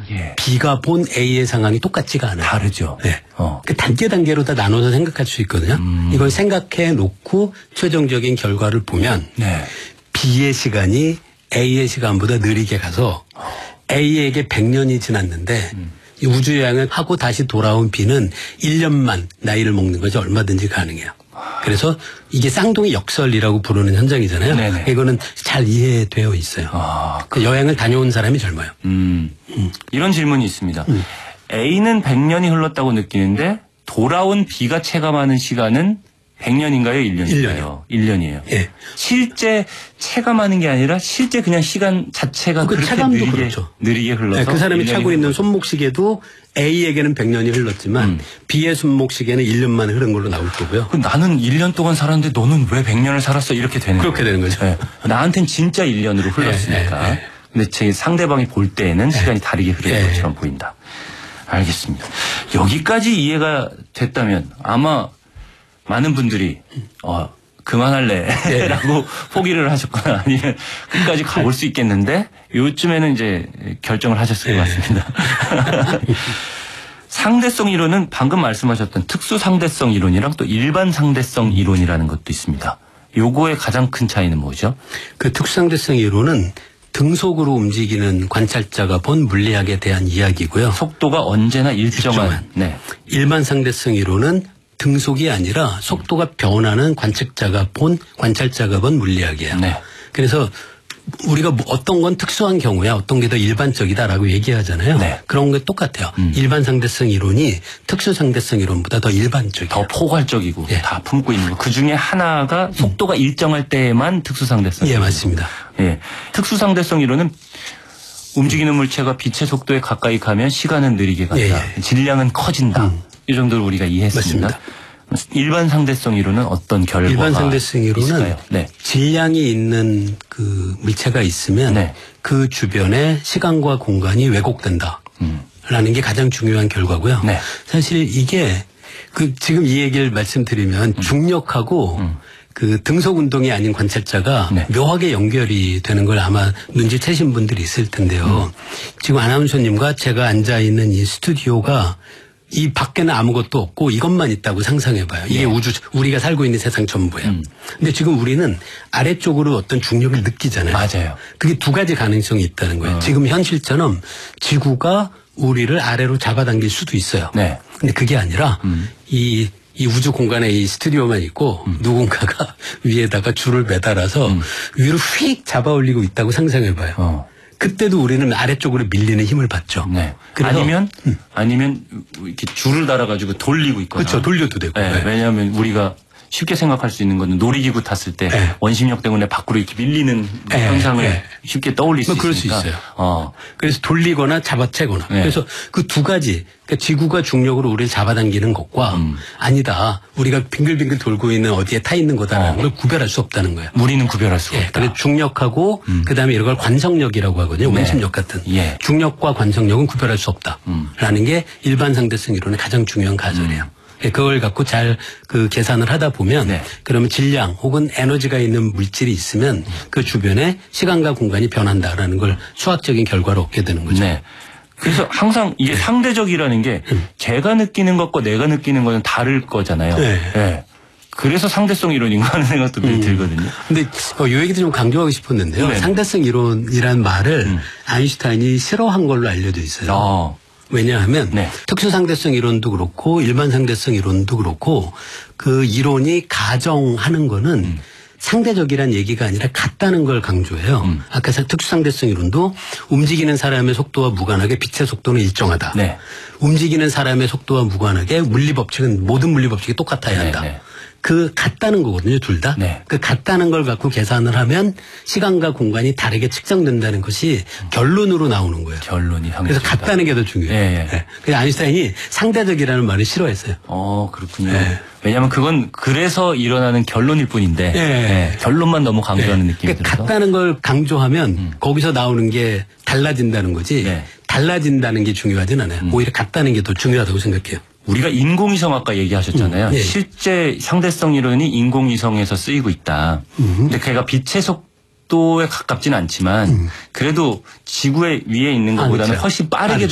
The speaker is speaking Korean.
예. B가 본 A의 상황이 똑같지가 않아요. 다르죠. 네. 그 단계로 다 나눠서 생각할 수 있거든요. 이걸 생각해 놓고 최종적인 결과를 보면 네. B의 시간이 A의 시간보다 느리게 가서 A에게 100년이 지났는데 이 우주여행을 하고 다시 돌아온 B는 1년만 나이를 먹는 것이 얼마든지 가능해요. 그래서 이게 쌍둥이 역설이라고 부르는 현상이잖아요. 네네. 이거는 잘 이해되어 있어요. 그 여행을 다녀온 사람이 젊어요. 이런 질문이 있습니다. A는 100년이 흘렀다고 느끼는데 돌아온 B가 체감하는 시간은 100년인가요? 1년인가요? 1년이에요. 예. 실제 체감하는 게 아니라 실제 그냥 시간 자체가 그 그렇게 체감도 그렇죠. 느리게 흘러서 네, 그 사람이 차고 있는 손목시계도 A에게는 100년이 흘렀지만 B의 손목시계는 1년만 흐른 걸로 나올 거고요. 나는 1년 동안 살았는데 너는 왜 100년을 살았어? 이렇게 되는 그렇게 거예요. 되는 거죠. 네. 나한텐 진짜 1년으로 흘렀으니까. 네. 근데 제 상대방이 볼 때에는 시간이 다르게 흐르는 것처럼 보인다. 알겠습니다. 여기까지 이해가 됐다면 아마 많은 분들이 그만할래 라고 포기를 하셨거나 아니면 끝까지 가볼 수 있겠는데 요즘에는 이제 결정을 하셨을 것 같습니다. 상대성 이론은 방금 말씀하셨던 특수 상대성 이론이랑 또 일반 상대성 이론이라는 것도 있습니다. 요거의 가장 큰 차이는 뭐죠? 그 특수상대성 이론은 등속으로 움직이는 관찰자가 본 물리학에 대한 이야기고요. 속도가 언제나 일정한. 네. 일반 상대성 이론은 등속이 아니라 속도가 변하는 관찰자가 본 물리학이에요. 네. 그래서 우리가 어떤 건 특수한 경우야 어떤 게 더 일반적이다라고 얘기하잖아요. 네. 그런 게 똑같아요. 일반 상대성 이론이 특수 상대성 이론보다 더 일반적이에요. 더 포괄적이고 다 품고 있는 거. 그중에 하나가 속도가 일정할 때에만 특수 상대성. 예, 맞습니다. 예. 특수 상대성 이론은 움직이는 물체가 빛의 속도에 가까이 가면 시간은 느리게 간다. 질량은 커진다. 이 정도로 우리가 이해했습니다. 맞습니다. 일반 상대성 이론은 어떤 결과가 일반 상대성 이론은 있을까요? 네. 질량이 있는 그 물체가 있으면 그 주변에 시간과 공간이 왜곡된다. 라는 게 가장 중요한 결과고요. 네. 사실 이게 지금 이 얘기를 말씀드리면 중력하고 그 등속 운동이 아닌 관찰자가 묘하게 연결이 되는 걸 아마 눈치채신 분들이 있을 텐데요. 지금 아나운서님과 제가 앉아 있는 이 스튜디오가 이 밖에는 아무것도 없고 이것만 있다고 상상해봐요. 이게 우리가 살고 있는 세상 전부예요. 근데 지금 우리는 아래쪽으로 어떤 중력을 느끼잖아요. 맞아요. 그게 두 가지 가능성이 있다는 거예요. 지금 현실처럼 지구가 우리를 아래로 잡아당길 수도 있어요. 네. 근데 그게 아니라 이 우주 공간에 이 스튜디오만 있고 누군가가 위에다가 줄을 매달아서 위로 휙 잡아 올리고 있다고 상상해봐요. 그때도 우리는 아래쪽으로 밀리는 힘을 받죠. 네. 아니면 이렇게 줄을 달아가지고 돌리고 있거나. 그렇죠. 돌려도 되고. 네. 왜냐하면 우리가 쉽게 생각할 수 있는 거는 놀이기구 탔을 때 원심력 때문에 밖으로 이렇게 밀리는 현상을 쉽게 떠올릴 수 있으니까. 그럴 수 있어요. 그래서 돌리거나 잡아채거나. 그래서 그 두 가지. 그러니까 지구가 중력으로 우리를 잡아당기는 것과 아니다. 우리가 빙글빙글 돌고 있는 어디에 타 있는 거다라는 걸 구별할 수 없다는 거예요. 우리는 구별할 수가 없다. 그래서 중력하고 그다음에 이런 걸 관성력이라고 하거든요. 원심력 같은. 중력과 관성력은 구별할 수 없다라는 게 일반 상대성 이론의 가장 중요한 가설이에요. 그걸 갖고 잘 계산을 하다 보면 그러면 질량 혹은 에너지가 있는 물질이 있으면 그 주변에 시간과 공간이 변한다라는 걸 수학적인 결과로 얻게 되는 거죠. 네. 그래서 항상 이게 상대적이라는 게 제가 느끼는 것과 내가 느끼는 것은 다를 거잖아요. 네. 그래서 상대성 이론인가 하는 생각도 늘 들거든요. 근데 이 얘기도 좀 강조하고 싶었는데요. 상대성 이론이란 말을 아인슈타인이 싫어한 걸로 알려져 있어요. 왜냐하면 특수상대성 이론도 그렇고 일반 상대성 이론도 그렇고 그 이론이 가정하는 거는 상대적이란 얘기가 아니라 같다는 걸 강조해요. 아까 특수상대성 이론도 움직이는 사람의 속도와 무관하게 빛의 속도는 일정하다. 움직이는 사람의 속도와 무관하게 물리법칙은 모든 물리법칙이 똑같아야 한다. 그 같다는 거거든요, 둘 다. 그 같다는 걸 갖고 계산을 하면 시간과 공간이 다르게 측정된다는 것이 결론으로 나오는 거예요. 결론이 그래서 같다는 게 더 중요해요. 그래서 아인슈타인이 상대적이라는 말을 싫어했어요. 그렇군요. 왜냐하면 그건 그래서 일어나는 결론일 뿐인데 결론만 너무 강조하는 느낌이 들어서. 같다는 걸 강조하면 거기서 나오는 게 달라진다는 거지 달라진다는 게 중요하진 않아요. 오히려 같다는 게 더 중요하다고 생각해요. 우리가 인공위성 아까 얘기하셨잖아요. 실제 상대성 이론이 인공위성에서 쓰이고 있다. 근데 걔가 빛의 속도에 가깝진 않지만 그래도 지구의 위에 있는 것보다는 훨씬 빠르게